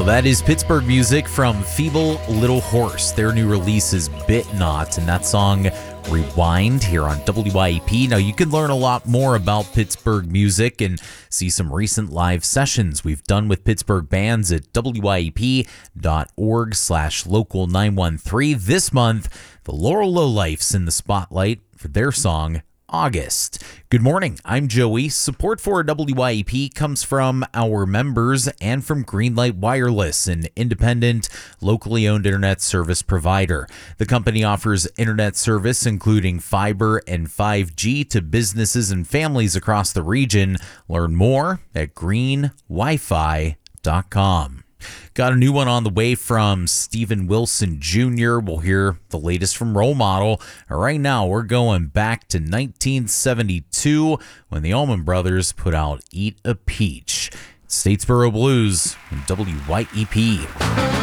Well, that is Pittsburgh music from Feeble Little Horse. Their new release is Bit Not, and that song Rewind here on WYEP. Now, you can learn a lot more about Pittsburgh music and see some recent live sessions we've done with Pittsburgh bands at wyep.org/local913. This month, the Laurel Lowlifes in the spotlight for their song August. Good morning, I'm Joey. Support for WYEP comes from our members and from Greenlight Wireless, an independent, locally owned internet service provider. The company offers internet service including fiber and 5G to businesses and families across the region. Learn more at greenwifi.com. Got a new one on the way from Steven Wilson Jr. We'll hear the latest from Role Model. Right now, we're going back to 1972 when the Allman Brothers put out Eat a Peach. Statesboro Blues and WYEP.